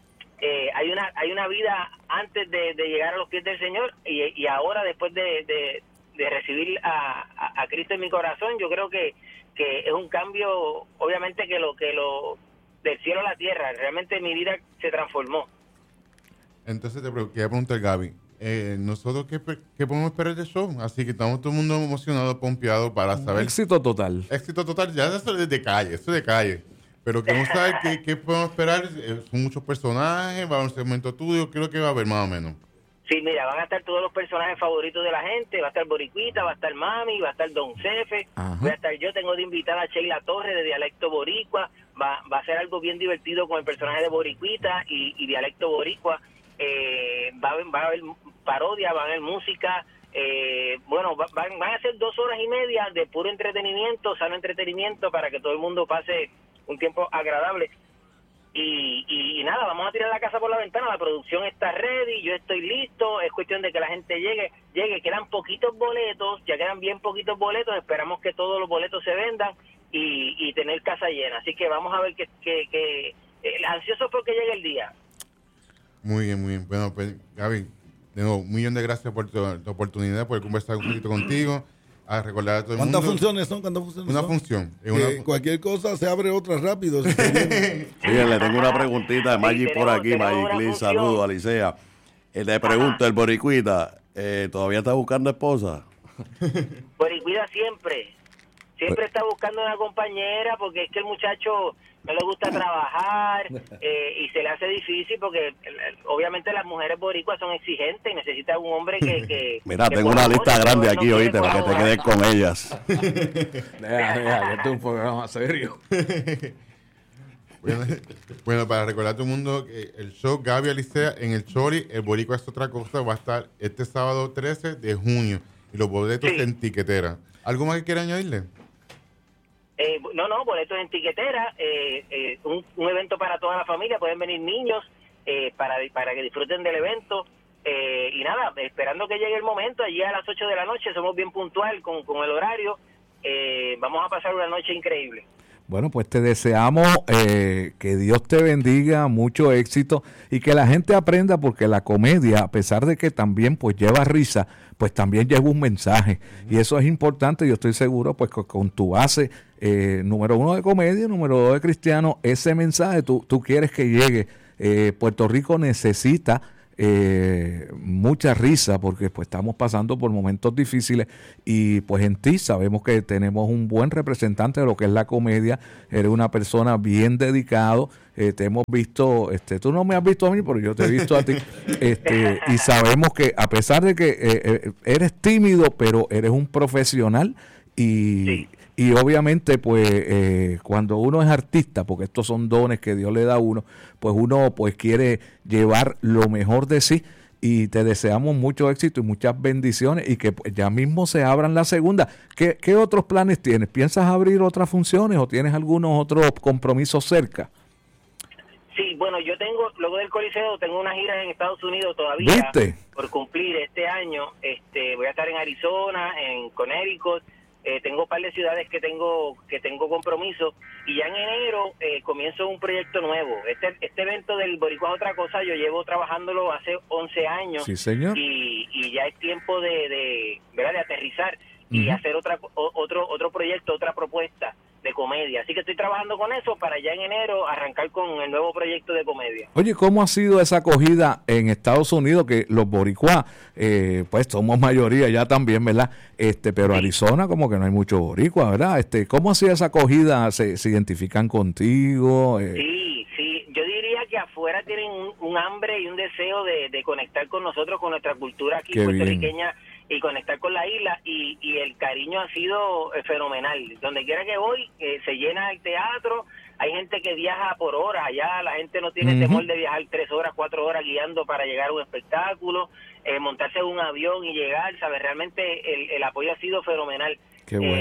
hay una vida antes de llegar a los pies del Señor, y ahora, después de recibir a Cristo en mi corazón, yo creo que es un cambio, obviamente, que lo del cielo a la tierra. Realmente mi vida se transformó. Entonces te quería preguntar, Gaby, nosotros ¿qué podemos esperar del show? Así que estamos todo el mundo emocionado, pompeado para saber. Éxito total, ya eso es de calle. Pero queremos saber qué podemos esperar. Son muchos personajes, va a haber un segmento tuyo, ¿qué es lo que va a haber más o menos? Sí, mira, van a estar todos los personajes favoritos de la gente. Va a estar Boricuita, va a estar Mami, va a estar Don Cefe, voy a estar yo. Tengo de invitada a Sheila Torres, de Dialecto Boricua. Va a ser algo bien divertido con el personaje de Boricuita y Dialecto Boricua. Va a haber parodia, va a haber música. Van a ser 2 horas y media de puro entretenimiento, sano entretenimiento, para que todo el mundo pase un tiempo agradable. Y nada, vamos a tirar la casa por la ventana. La producción está ready, yo estoy listo. Es cuestión de que la gente llegue. Quedan poquitos boletos, ya quedan bien poquitos boletos. Esperamos que todos los boletos se vendan y tener casa llena. Así que vamos a ver que ansiosos porque llegue el día. Muy bien. Bueno, pues, Gaby, de nuevo, un millón de gracias por tu oportunidad, por conversar un poquito contigo. A recordar a todo el mundo. ¿Cuántas funciones son? Una función. Cualquier cosa se abre otra rápido. Sí, le tengo una preguntita de Maggi por aquí. Maggi Clis, saludos, Alicea. Le pregunto, el Boricuita, ¿todavía está buscando esposa? Boricuita siempre está buscando una compañera, porque es que el muchacho no le gusta trabajar, y se le hace difícil porque obviamente las mujeres boricuas son exigentes y necesitan un hombre que mira, tengo una lista grande aquí, oíste, para que te quedes con ellas. Deja, esto es un programa serio. Bueno, para recordar a todo el mundo, el show Gaby Alicea en el Chori, el Boricua es otra cosa, va a estar este sábado 13 de junio, y los boletos en tiquetera. ¿Algo más que quiera añadirle? No, boletos en tiquetera, un evento para toda la familia. Pueden venir niños para que disfruten del evento, y nada, esperando que llegue el momento. Allí a las 8 de la noche somos bien puntual con el horario. Vamos a pasar una noche increíble. Bueno, pues te deseamos que Dios te bendiga, mucho éxito y que la gente aprenda, porque la comedia, a pesar de que también pues lleva risa, pues también lleva un mensaje. Y eso es importante. Yo estoy seguro pues que con tu base, número 1 de comedia, número 2 de cristiano, ese mensaje tú quieres que llegue. Puerto Rico necesita mucha risa, porque pues estamos pasando por momentos difíciles, y pues en ti sabemos que tenemos un buen representante de lo que es la comedia. Eres una persona bien dedicado, te hemos visto, tú no me has visto a mí, pero yo te he visto a ti, y sabemos que a pesar de que eres tímido, pero eres un profesional. Y obviamente, pues, cuando uno es artista, porque estos son dones que Dios le da a uno, pues uno pues quiere llevar lo mejor de sí, y te deseamos mucho éxito y muchas bendiciones, y que pues, ya mismo se abran la segunda. ¿Qué otros planes tienes? ¿Piensas abrir otras funciones o tienes algunos otros compromisos cerca? Sí, bueno, yo tengo, luego del Coliseo, tengo una gira en Estados Unidos todavía. ¿Viste? Por cumplir este año. Voy a estar en Arizona, en Connecticut. Tengo un par de ciudades que tengo compromiso, y ya en enero comienzo un proyecto nuevo. Este evento del Boricua es otra cosa. Yo llevo trabajándolo hace 11 años. Sí, señor. Y ya es tiempo de aterrizar y hacer otro proyecto, otra propuesta de comedia. Así que estoy trabajando con eso para ya en enero arrancar con el nuevo proyecto de comedia. Oye, ¿cómo ha sido esa acogida en Estados Unidos? Que los boricuas, pues somos mayoría ya también, ¿verdad? Pero sí. Arizona como que no hay muchos boricuas, ¿verdad? ¿Cómo ha sido esa acogida? ¿Se identifican contigo? Sí, yo diría que afuera tienen un hambre y un deseo de conectar con nosotros, con nuestra cultura aquí puertorriqueña, y conectar con la isla, y el cariño ha sido fenomenal. Donde quiera que voy, se llena el teatro. Hay gente que viaja por horas. Allá la gente no tiene temor de viajar 3 horas, 4 horas guiando para llegar a un espectáculo, montarse en un avión y llegar, ¿sabes? Realmente el apoyo ha sido fenomenal. Qué bueno.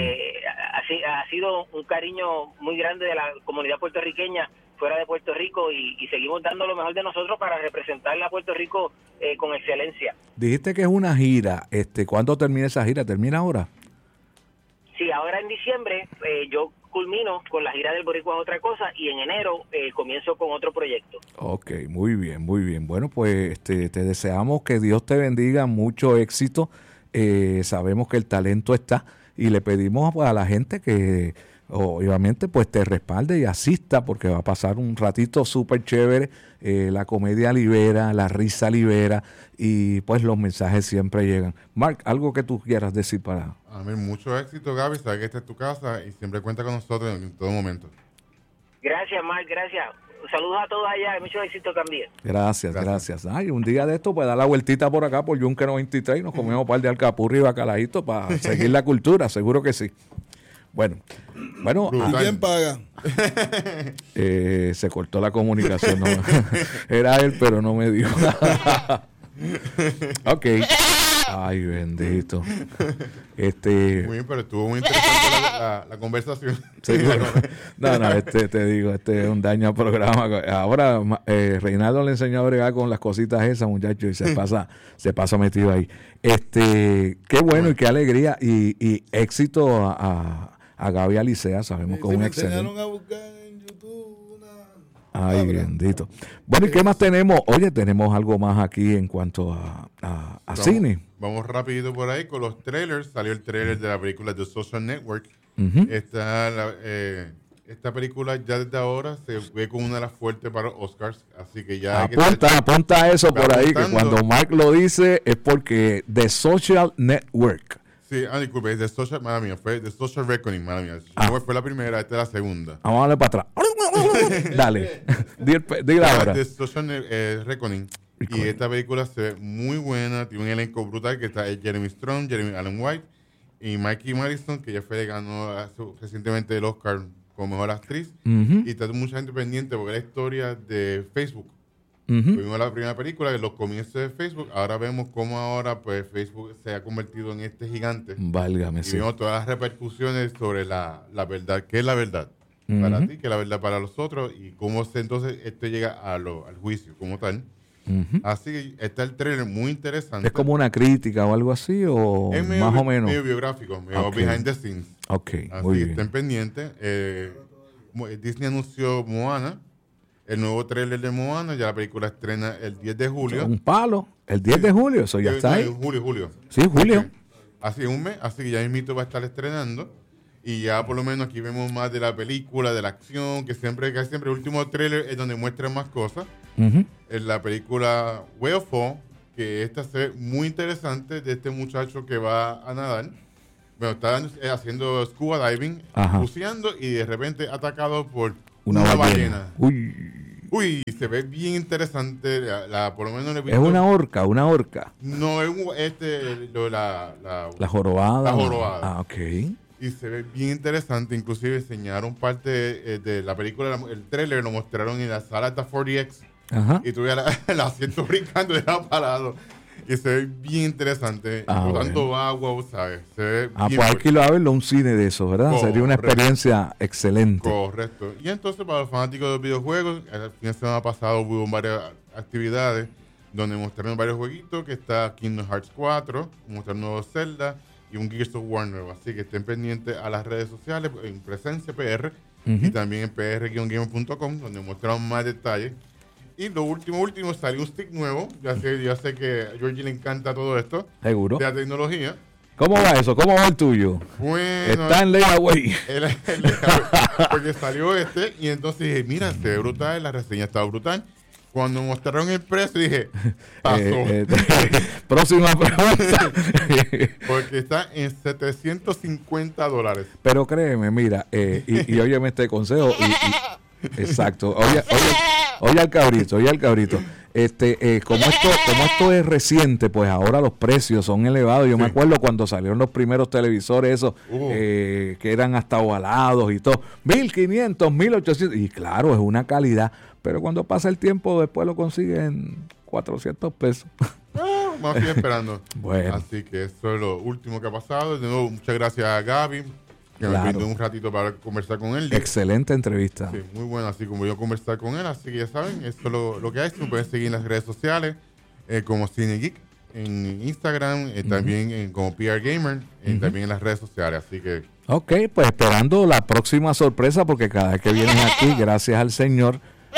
Ha sido un cariño muy grande de la comunidad puertorriqueña fuera de Puerto Rico, y seguimos dando lo mejor de nosotros para representar a Puerto Rico con excelencia. Dijiste que es una gira. ¿Cuándo termina esa gira? ¿Termina ahora? Sí, ahora en diciembre yo culmino con la gira del Boricua es otra cosa, y en enero comienzo con otro proyecto. Ok, muy bien, muy bien. Bueno, pues te deseamos que Dios te bendiga, mucho éxito. Sabemos que el talento está, y le pedimos a la gente que obviamente pues te respalde y asista, porque va a pasar un ratito súper chévere. La comedia libera, la risa libera, y pues los mensajes siempre llegan. Mark, algo que tú quieras decir para... Amén, mucho éxito, Gaby. Sabes que esta es tu casa y siempre cuenta con nosotros en todo momento. Gracias, Mark, gracias. Saludos a todos allá, mucho éxito también. Gracias. Ay, un día de esto pues dar la vueltita por acá por Yunque 93 y nos comemos un par de alcapurri y bacalaíto para seguir la cultura, seguro que sí. Bueno. ¿Y quién paga? Se cortó la comunicación. No, era él, pero no me dijo. Ok. Ay, bendito. Muy bien, pero estuvo muy interesante la conversación. Sí, bueno, no, te digo, es un daño al programa. Ahora Reinaldo le enseñó a bregar con las cositas esas, muchachos, y se pasa metido ahí. Qué bueno y qué alegría y éxito a Gaby Alicea, sabemos que es un excelente. Me enseñaron a buscar en YouTube Ay, bendito. Bueno, ¿y qué más tenemos? Oye, tenemos algo más aquí en cuanto a cine. Vamos rapidito por ahí con los trailers. Salió el trailer de la película The Social Network. Esta película ya desde ahora se ve como una de las fuertes para los Oscars, así que ya... Apunta eso por ahí, que cuando Mark lo dice es porque The Social Network. Sí, disculpe, es The Social, madre mía, fue The Social Reckoning, madre mía. No fue la primera, esta es la segunda. Vamos a darle para atrás. Dale, dile ahora. The Social Reckoning. Y esta película se ve muy buena, tiene un elenco brutal que está Jeremy Strong, Jeremy Allen White y Mikey Madison, que ya ganó recientemente el Oscar como mejor actriz. Y está mucha gente pendiente porque es la historia de Facebook. Vimos la primera película de los comienzos de Facebook. Ahora vemos cómo ahora pues Facebook se ha convertido en este gigante. Válgame, y vimos todas las repercusiones sobre la verdad. ¿Qué es la verdad para ti? ¿Qué es la verdad para los otros? Y cómo entonces esto llega al juicio como tal. Así que está el trailer muy interesante. ¿Es como una crítica o algo así? ¿O es más o menos? Medio biográfico, medio behind the scenes. Ok, así muy bien. Estén pendientes. Disney anunció Moana, el nuevo tráiler de Moana, ya la película estrena el 10 de julio. Un palo, el 10 de julio, eso ya está ahí. Julio. Sí, julio. Así un mes, así que ya mismito va a estar estrenando. Y ya por lo menos aquí vemos más de la película, de la acción, que siempre el último tráiler es donde muestran más cosas. En la película Whale Fall, que esta se ve muy interesante, de este muchacho que va a nadar. Bueno, está haciendo scuba diving, buceando y de repente atacado por una ballena. Uy, se ve bien interesante. Por lo menos es una orca. No, es la jorobada. Ok. Y se ve bien interesante. Inclusive enseñaron parte de la película, el trailer lo mostraron en la sala de 4DX. Y tuve el asiento brincando y era parado. Y se ve bien interesante. Botando agua, ¿sabes? Se ve bien pues aquí lo va a verlo un cine de eso, ¿verdad? Sería una experiencia excelente. Correcto. Y entonces, para los fanáticos de los videojuegos, el fin de semana pasado hubo varias actividades donde mostraron varios jueguitos, que está Kingdom Hearts 4, mostraron un nuevo Zelda y un Gears of War nuevo. Así que estén pendientes a las redes sociales, en Presencia PR, y también en pr-gamer.com, donde mostraron más detalles. Y lo último, salió un stick nuevo. Ya sé que a Georgie le encanta todo esto. Seguro. De la tecnología. ¿Cómo va eso? ¿Cómo va el tuyo? Bueno. Está en layaway. Porque salió y entonces dije, mira, se ve brutal, la reseña estaba brutal. Cuando mostraron el precio dije, pasó. Próxima pregunta. Porque está en $750. Pero créeme, mira, y óyeme este consejo. Exacto. Oye al cabrito. Como esto es reciente, pues ahora los precios son elevados. Yo me acuerdo cuando salieron los primeros televisores, esos que eran hasta ovalados y todo, 1,500, 1,800, y claro, es una calidad, pero cuando pasa el tiempo después lo consiguen $400. Más bien esperando. Bueno. Así que eso es lo último que ha pasado. De nuevo, muchas gracias a Gaby, que me brindó un ratito para conversar con él. Excelente entrevista. Sí, muy buena, así como yo conversar con él. Así que ya saben, esto es lo que hay. Me pueden seguir en las redes sociales como Cine Geek, en Instagram, también como PR Gamer, también en las redes sociales. Así que... Ok, pues esperando la próxima sorpresa, porque cada vez que vienes aquí, gracias al Señor,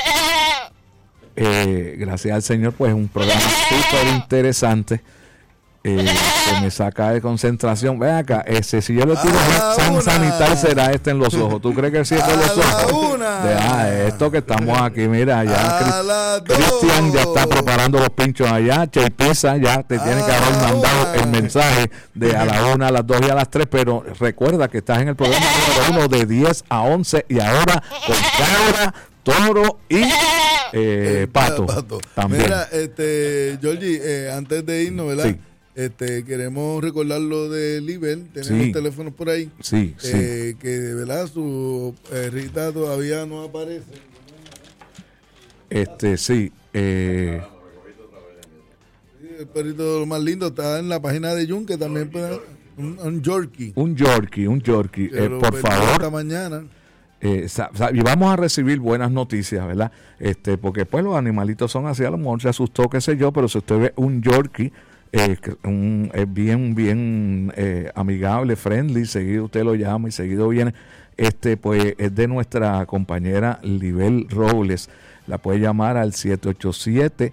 pues es un programa súper interesante. Que me saca de concentración. Ven acá, si yo le tiro sanitar, será en los ojos. ¿Tú crees que el cierre de los ojos? Deja esto que estamos aquí, mira, ya Cristian ya está preparando los pinchos allá, Che Pizza ya te tiene que haber mandado el mensaje de a la 1, a las 2 y a las 3, pero recuerda que estás en el programa número 1 de 10 a 11 y ahora con cabra, toro y pato. También. Mira, Georgie, antes de irnos, ¿verdad? Sí. Queremos recordar lo de Libel, tenemos teléfonos por ahí. Sí. Que, ¿verdad? Su Rita todavía no aparece. Sí. El perrito lo más lindo está en la página de Jun, que también puede un Yorkie. Un Yorkie. Por favor. Esta mañana. Y vamos a recibir buenas noticias, ¿verdad? Porque pues los animalitos son así, a lo mejor se asustó, qué sé yo, pero si usted ve un Yorkie, es bien amigable, friendly, seguido usted lo llama y seguido viene, pues es de nuestra compañera Libel Robles. La puede llamar al 787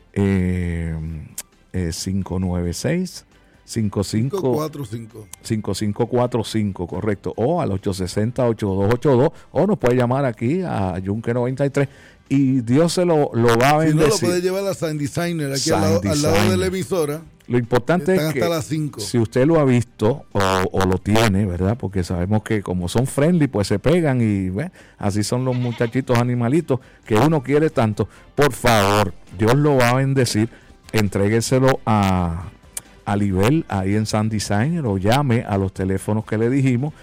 596 5545, correcto, o al 860-8282, o nos puede llamar aquí a Yunque 93 y Dios se lo va a bendecir. Si no, lo puede llevar a Sign Designer aquí al lado de la emisora. Lo importante es que hasta las 5. Si usted lo ha visto o lo tiene, ¿verdad? Porque sabemos que como son friendly, pues se pegan y así son los muchachitos animalitos que uno quiere tanto. Por favor, Dios lo va a bendecir. Entrégueselo a Libel ahí en Sun Designer o llame a los teléfonos que le dijimos,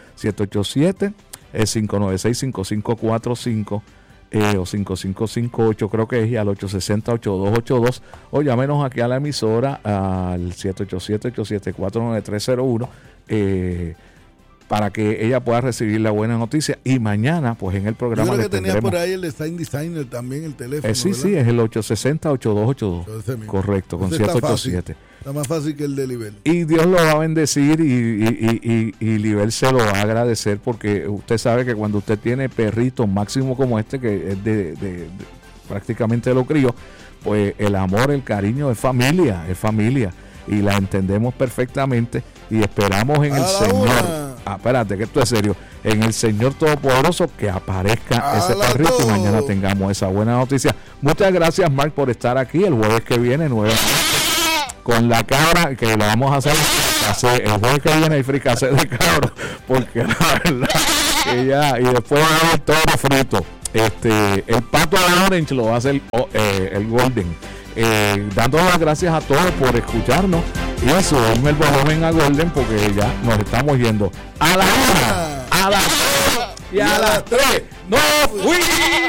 787-596-5545 o 5558 creo que es, y al 860-8282, o llámenos aquí a la emisora al 787-874-9301 para que ella pueda recibir la buena noticia. Y mañana, pues en el programa. Yo creo que tenía por ahí el Design Designer también, el teléfono. Sí, ¿verdad? Sí, es el 860-8282. Correcto, con 787. Está más fácil que el de Libel. Y Dios lo va a bendecir y Libel se lo va a agradecer, porque usted sabe que cuando usted tiene perritos máximo como este, que es de prácticamente lo crío, pues el amor, el cariño es familia. Y la entendemos perfectamente y esperamos en el Señor. Espérate, que esto es serio. En el Señor Todopoderoso que aparezca ese perrito y mañana tengamos esa buena noticia. Muchas gracias, Mark, por estar aquí el jueves que viene, con la cabra, que lo vamos a hacer el jueves que viene, hay fricasé de cabro, porque la verdad que ya, y después va a haber todo frito. El pato a la orange lo va a hacer el golden. Dándole las gracias a todos por escucharnos y subirme el volumen a golden, porque ya nos estamos yendo a la 1, a las 2 y a las 3. ¡No fui!